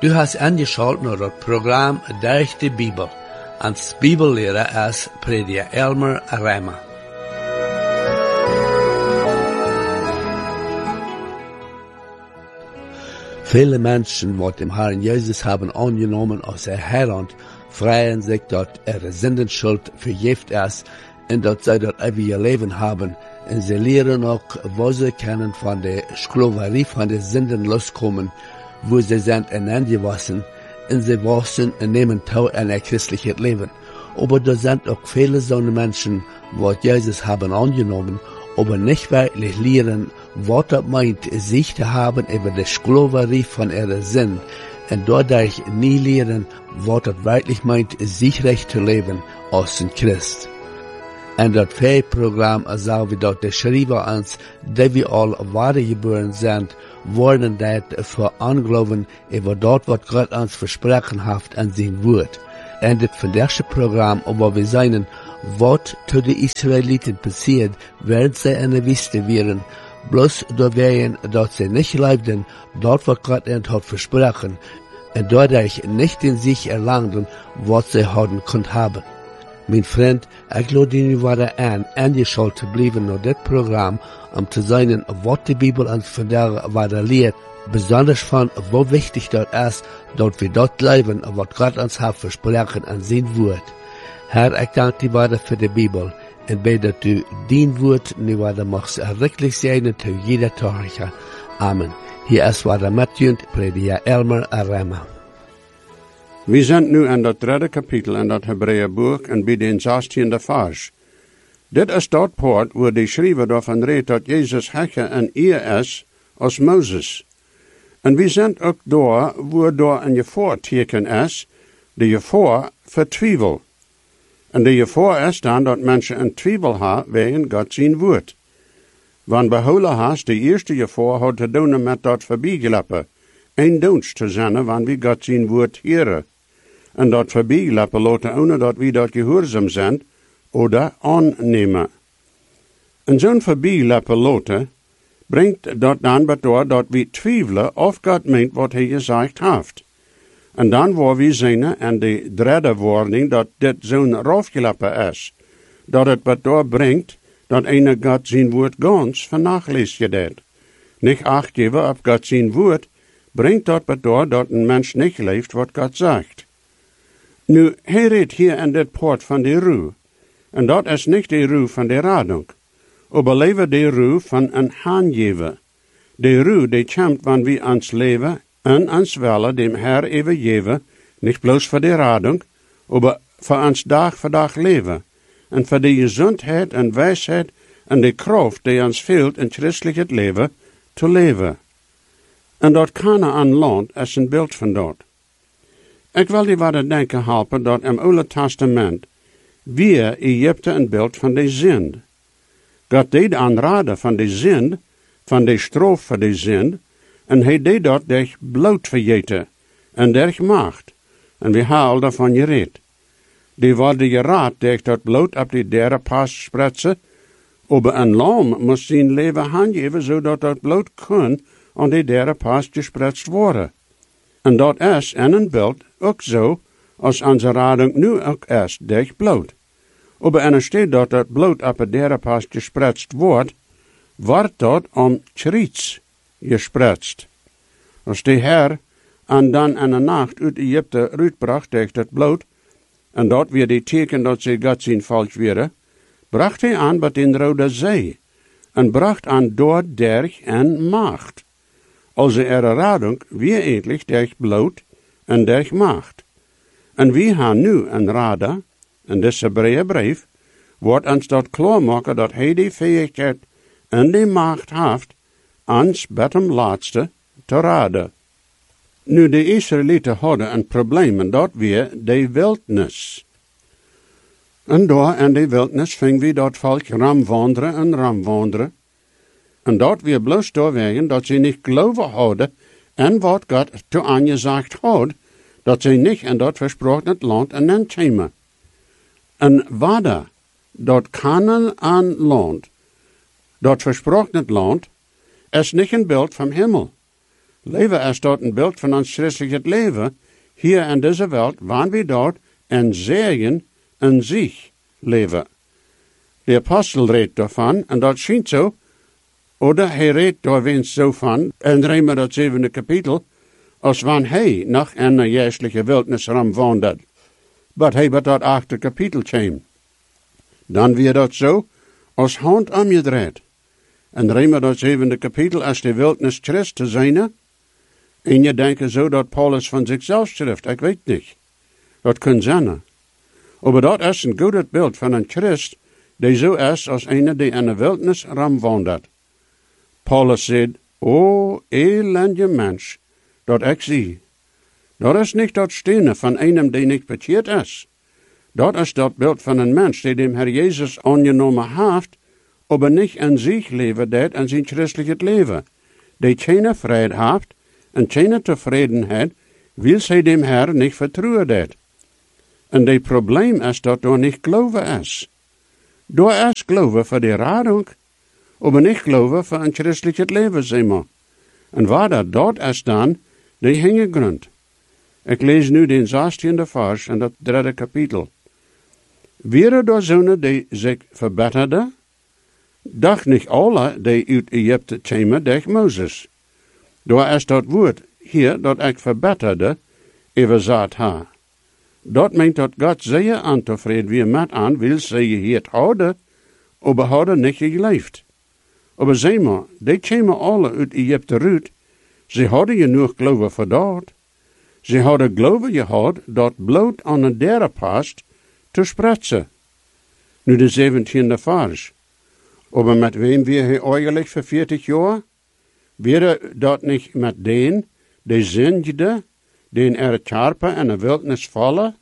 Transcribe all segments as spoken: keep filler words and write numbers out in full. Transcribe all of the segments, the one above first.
Du hast angeschaltet naar het programma Durch die Bibel. Als Bibellehrer ist Prediger Elmer Reimer. Viele Menschen, die dem Herrn Jesus haben angenommen aus der Heiland, freuen sich, dass ihre Sündenschuld vergibt ist und dass sie das ewige Leben haben. Und sie lernen auch, was sie können von der Sklaverei, von der Sünden loskommen, wo sie sind hineingewaschen, und sie wachsen und nehmen teil an ein christliches Leben. Aber da sind auch viele so Menschen, die Jesus haben angenommen, aber nicht wirklich lernen, was das meint, sich zu haben über die Sklaverei von ihrer Sinn, und dadurch nie lernen, was das wirklich meint, sich recht zu leben als ein Christ. Und das Fähigprogramm, so wie dort der Schreiber uns, die wir all wiedergeboren sind, worden dat für Anglauben über dort, was Gott uns versprochen hat an sein Wort. Und das vandaagse Programm, wo wir sehen, was zu den Israeliten passiert, während sie in der Wüste wären, bloß dadurch, dass sie nicht lebten, dort, was Gott ihnen hat versprochen, und dadurch nicht in sich erlangten, was sie hatten können haben. Mein Freund, ich lade ihn wieder an, angeschaut zu bleiben nach das Programm, um zu sehen, was die Bibel uns von der weiter lehrt, besonders von, wo wichtig das ist, dass wir dort leben, was Gott uns hat versprochen an sein Wort. Herr, ich danke dir weiter für die Bibel, und bete, dass du dein Wort nicht weiter machst, errichtlich sein zu jeder Tag. Amen. Hier ist weiter Matthew, Prediger Elmer Reimer. Wir sind nu in dat derde kapitel in dat Hebräerbuch en bij den zestiende vers. Dit is dat poort waar de schrijver daarvan redt dat Jezus hecher en eer is als Moses. En we zijn ook daar waar daar een gevoorteken is, de gevoor voor twijfel. En de gevoor is dan dat mensen een twijfel hebben wegen God zijn woord. Want behouden hast, de eerste gevoor had te doen met dat voorbijgelappen, een dienst te zijn, wanneer we God zijn woord heren. En dat voorbijgelappen laten ohne dat we dat gehoorzaam zijn, oder aannemen. En zo'n voorbijgelappen laten, brengt dat dan bedoor dat we twijfelen of God meent wat hij gezegd heeft. En dan waar we zien en de derde warning dat dit zo'n rafgelappen is, dat het bedoor brengt dat een God zijn woord gans vernachlässigt. Niet acht geven op God zijn woord, brengt dat bedoor dat een mens niet leeft wat God zegt. Nu, hij redt hier in dit poort van de roe, en dat is niet de roe van de radung, aber leven de roe van een haangever. De roe die komt wanneer we ons leven en ons welle dem Herr even geven, niet bloos voor de radung, aber voor ons dag voor dag leven, en voor de gezondheid en wijsheid en de kracht die ons fehlt in christelijk leven, te leven. En dat Kanaan land is een beeld van dat. Ik wil die wat denken helpen dat im Oude Testament weer Egypte een beeld van de zind. God deed aanraden van de zind, van de stroof van de zind, en hij deed dat durch bloed vergeten, en durch macht, en we hebben daarvan gereed. Die worden geraad durch dat bloed op die derde pas spretsen, aber een lam moest zijn leven aangeven, zodat dat bloed kon aan die derde pas gespretst worden. En dat is in een beeld ook zo, als onze radung nu ook is, durch bloed. Aber en er steht dat dat bloed op het derde pas gespretst wordt, wordt dat om Chritz gespretst. Als de Herr en dan in de nacht uit Egypte uitbracht durch dat bloed, en dat weer die teken dat ze God zijn falsch wäre, bracht hij aan bij den Rode Zee, en bracht aan door derg en macht. Also ihre Radung wie eigentlich durch bloed en durch macht. En we haben nu een Rader, in dit Hebräerbrief, wordt ons dat klaarmaken dat hij die fähigkeit en die macht heeft, ons bij hem laatste te raden. Nu, de Israëlieten hadden een probleem, en dat weer de wildnis. En daar in de wildnis ving we dat volk ramwanderen en ramwanderen, en dat weer bloos doorwegen dat ze niet geloven hadden en wat God toe aangezegd had, dat ze niet in dat versproken land en dan komen. En wat dat Kanaan land, dat versproken land, is niet een beeld van hemel. Leven is dort een beeld van ons christelijk leven. Hier in deze wereld waren we dort en zeeën en zich leven. De apostel redt daarvan, en dat schijnt zo, oder hij redt daar wens zo van, in Römer dat zevende kapitel, als wanneer hij nog in een geestelijke wildnisram wandelt. Maar hij wordt dat achte kapitel kwam. Dan weer dat zo, als hand omgedraaid. En Römer dat zevende kapitel, als de wildnis Christ te zijn, en je denkt zo dat Paulus van zichzelf schrijft, ik weet niet. Dat kan zijn. Maar dat is een goed beeld van een Christ, die zo is als een die in de wildnis ram wandelt. Paulus zegt, o elende mens, dat ik zie. Dat is niet dat stenen van einem die niet bekeerd is. Dat is dat beeld van een mens die dem Herr Jezus aangenomen heeft, maar niet in zich leven deed en zijn christelijk leven. Die geen vrede heeft en geen tevredenheid, wil zij dem Herr niet vertrouwen deed. En het probleem is dat er niet geloven is. Door is geloven voor de radung, maar niet geloven voor een christelijk leven, zeg maar. En waar dat dort is dan, die hingegrond. Ik lees nu den zestiende vers en dat derde kapitel. Wäre door zonen die zich verbetterden, dacht niet alle die uit Egypte kwamen durch Moses. Door is dat woord hier dat ik verbeterde, overzet ha. Dat meent dat God zeer antevreden wie met aan wil zij je het houden, maar hadden niet geleefd. Maar zeg maar, die kwamen alle uit Egypte uit, ze hadden genoeg geloven voor dat. Ze hadden geloven gehad dat bloed aan een derde past te spretsen. Nu de zeventiende vers. Maar met wem weer hij eigenlijk voor veertig jaar? Weer dat niet met den, die zindde, den er karpen en de wildnis vallen?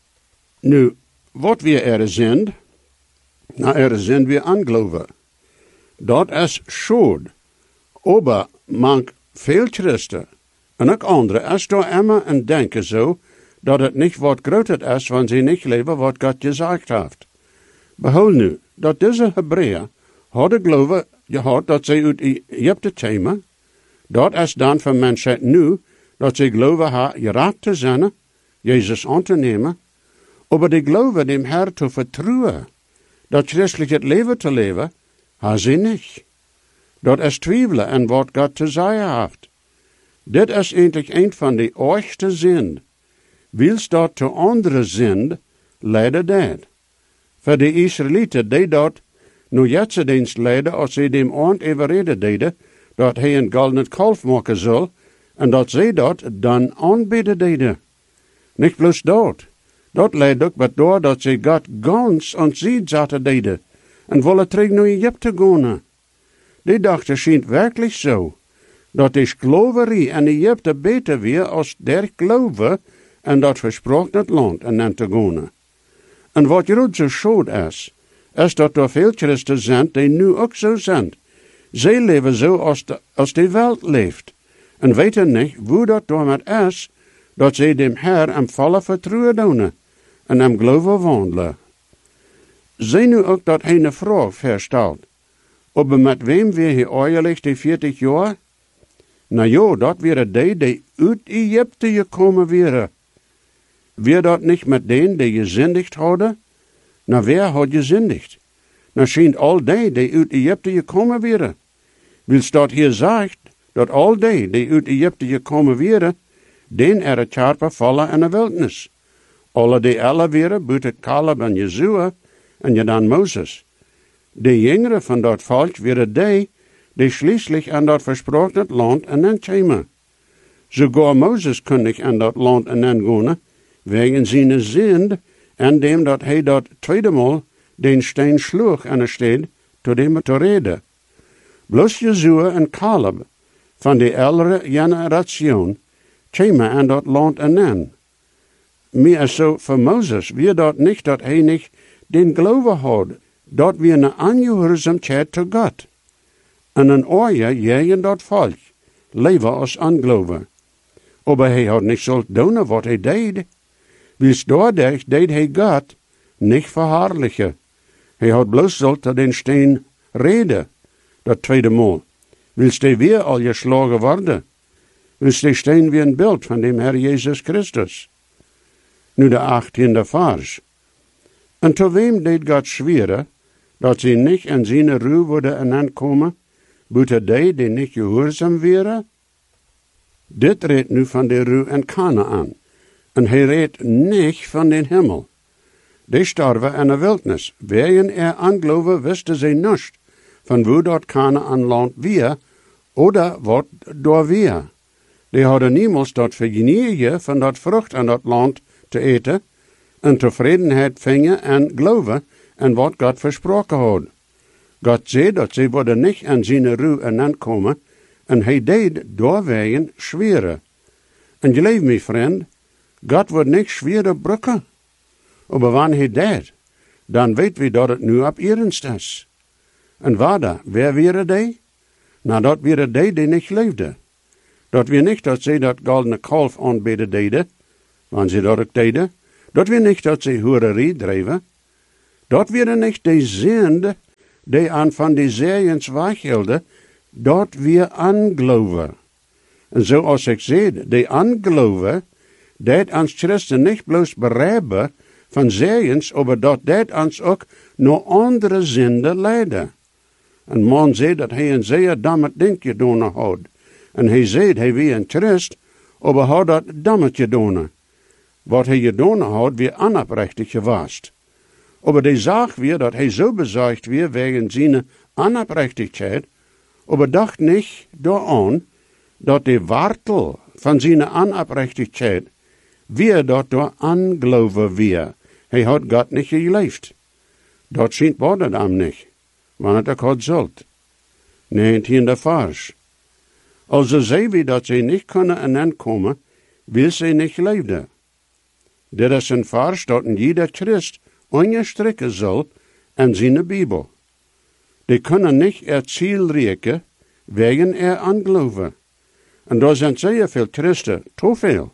Nu, wat weer er zind? Nou, er zind weer aangeloven. Dat is schuld. Aber mank veel christen en ook anderen is door immer en denken zo, dat het niet wat groter is, wanneer ze niet leven wat God gezegd heeft. Behoud nu, dat deze Hebreeën hadden geloven gehad dat ze uit Egypte kwamen. Dat is dan voor mensen nu, dat ze geloven haar geraakt te zijn, Jezus aan te nemen, maar die geloven dem Herr te vertrouwen, dat christelijk het leven te leven, haar ze niet. Dat is twijfelen en wat God te zeggen heeft. Dit is eigenlijk een van de oorste zind. Wils dat te andere zind leiden dat. Voor de Israëlieten deed dat nu jetsendienst leiden als ze dem oond overreden deden, dat hij een gouden kalf maken zal, en dat zij dat dan aanbidden deden. Niet plus dat. Dat leidt ook wat door dat ze God gans aan zij zaten deden, en willen terug naar Egypte gaan. Die dachten schijnt werkelijk zo, dat de geloverie in Egypte beter weer als der geloven en dat versproken land en dan te gaan. En wat groot zo schoot is, is dat er veel christen zijn die nu ook zo zijn. Zij leven zo als de, als de wereld leeft, en weten niet hoe dat door met is, dat zij dem Herr am volle vertrouwen doen en am geloven wandelen. Zij nu ook dat hij een vraag verstelt. Aber met wem weer hij eigenlijk die veertig jaar? Nou ja, dat waren die die uit Egypte gekomen waren. Weer dat niet met denen die gezindigd hadden? Nou, wer had gezindigd? Nou schijnt al die die uit Egypte gekomen waren. Wils dat hier zegt, dat al die die uit Egypte gekomen waren, den er het karpen vallen in de wildnis. Alle die alle waren, buiten Caleb en Jezua, en je dan Mozes. De jongeren van dat volk waren die, die schließlich aan dat versproken land en dan kwamen. Sogar Mozes kon niet aan dat land en dan gaan, wegen zijn zind, en dem dat hij dat tweede maal den steen sloeg en de stad, tot hem te reden. Bloos Jezua en Caleb, van de oudere generatie, kwamen aan dat land en dan. Meer zo voor Mozes, weer dat niet dat hij niet den geloven had, dat we een aangehoorzaamheid te God. En een oorje jegen dat volk, leven als aangeloven. Maar hij had niet zult doen wat hij deed. Wils doordat deed hij God niet verhaarlijken. Hij had bloos zult den steen reden, dat tweede maal. Wils hij weer al geslagen worden. Dus die staan wie een beeld van dem Herr Jesus Christus. Nu de achttiende vers. En tot wem deed God zweren, dat ze niet in zijn ruw worden aankomen, buiten die die niet gehoorzaam waren? Dit redt nu van de ruw en Kanaan, en hij redt niet van den hemel. Die starven in de wildnis. Wegen er aangeloven wisten ze niets van wo dat Kanaan land weer, oder wat door weer. Die hadden niemals dat vergenietje van dat vrucht aan dat land te eten, en tevredenheid vingen en geloven en wat God versproken had. God zei dat ze worden niet aan zijn ruw en aankomen, en hij deed doorwegen schwere. En geloof me, vriend, God wordt niet schwere brukken. Maar wanneer hij deed, dan weet we dat het nu op ernst is. En waar wer waren die? Nou, dat waren die die niet leefden. Dat weer niet dat ze dat goldene kalf aanbeden deden, wanneer ze dat ook deden. Dat weer niet dat ze hoererie dreven. Dat weer niet die zende die aan van die zeeëns weghielden, dat weer aangeloven. En zoals ik zei, die aangeloven, dat ons Christen niet bloos bereiben van zeeëns, maar dat dat ons ook naar andere zenden leiden. En man zei dat hij een zeer dammet ding gedaan had. En hij zei, hij wie een Christ, maar had dat dammet gedaan. Wat hij gedaan had, weer onoprechtig geweest. Maar die zag weer dat hij zo bezorgd weer wegen zijn onoprechtigheid, maar dacht niet daaraan dat de wortel van zijn onoprechtigheid weer dat door aangeloven weer. Hij had God niet geleefd. Dat schijnt worden hem niet, wanneer het God zult. negentiende vers. Also zei we dat ze niet kunnen aankomen, wil ze niet leefden. Dit is een vers dat jeder Christ onderstrekken zal in zijn Bibel. Die kunnen niet het ziel reiken, wegen er aangeloven. En daar zijn zeer veel Christen, te veel,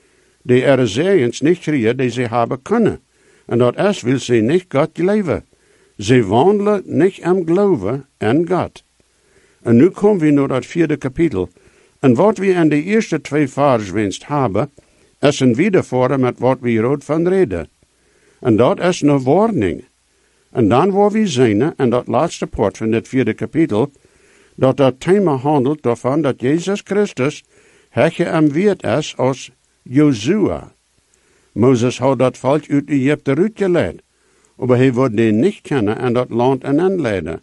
die er zeeëns niet krijgen die ze hebben kunnen. En dat is, wil ze niet God leven. Ze wandelen niet am geloven en God. En nu komen we naar dat vierde kapitel. En wat we in de eerste twee versen winst hebben, is een wiedervoren met wat we rood van reden. En dat is een warning. En dan waar we zijn, en dat laatste part van dit vierde kapitel, dat dat thema handelt daarvan dat Jezus Christus hekje en weet is als Jozua. Mozes had dat volk uit Egypte uitgeleid, maar hij wordt den niet kennen en dat land en aanleiden.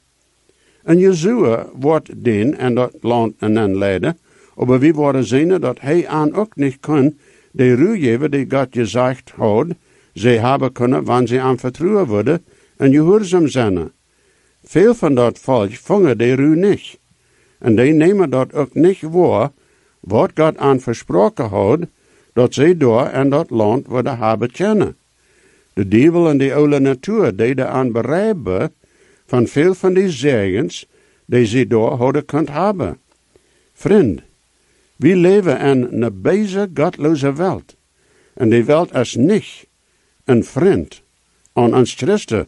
En Jozua wordt den en dat land en aanleiden, maar we worden zien dat hij aan ook niet kon de ruwgeven die God gezegd had, ze hebben kunnen wanneer ze aan vertrouwen worden en gehoorzaam zijn. Veel van dat volk vangen de ruw niet. En die nemen dat ook niet waar, wat God aan versproken had, dat ze door en dat land worden hebben kennen. De duivel en de oude natuur deden aan bereiken van veel van die zegens die ze door hadden kunt hebben. Vriend, we leven in een deze godloze wereld. En die wereld is niet een vriend aan ons Christen.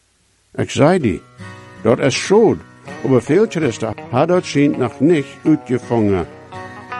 Ik zei die, dat is schuld, maar veel Christen hadden dat zien nog niet uitgevangen.